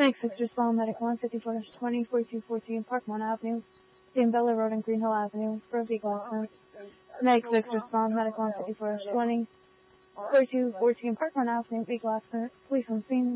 Meg 6 respond medical on 54-20, 4214 Parkmont Avenue, Dan Bella Road and Green Hill Avenue, for a vehicle accident. Meg 6 respond medical on 54-20, 4214 Parkmont Avenue, vehicle accident. Police on scene.